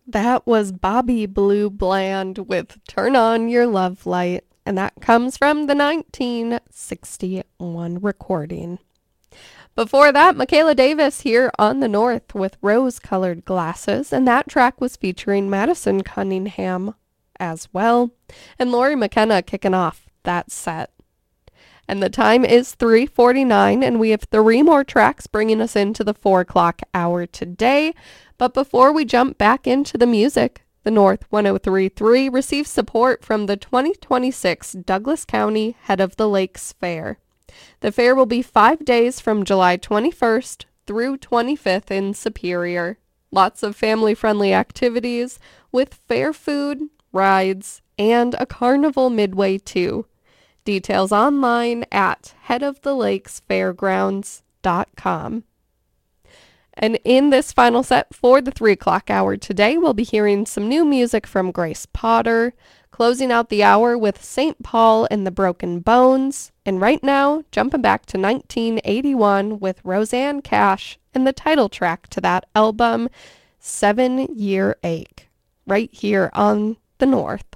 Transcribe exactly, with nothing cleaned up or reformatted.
That was Bobby Blue Bland with Turn On Your Love Light, and that comes from the nineteen sixty-one recording. Before that, Michaela Davis here on the North with Rose-Colored Glasses, and that track was featuring Madison Cunningham as well, and Lori McKenna kicking off that set. And the time is three forty-nine, and we have three more tracks bringing us into the four o'clock hour today. But before we jump back into the music, the North one oh three point three receives support from the twenty twenty-six Douglas County Head of the Lakes Fair. The fair will be five days from July twenty-first through twenty-fifth in Superior. Lots of family-friendly activities with fair food, rides, and a carnival midway too. Details online at head of the lakes fairgrounds dot com. And in this final set for the three o'clock hour today, we'll be hearing some new music from Grace Potter, closing out the hour with Saint Paul and the Broken Bones, and right now, jumping back to nineteen eighty-one with Rosanne Cash and the title track to that album, Seven Year Ache, right here on the North.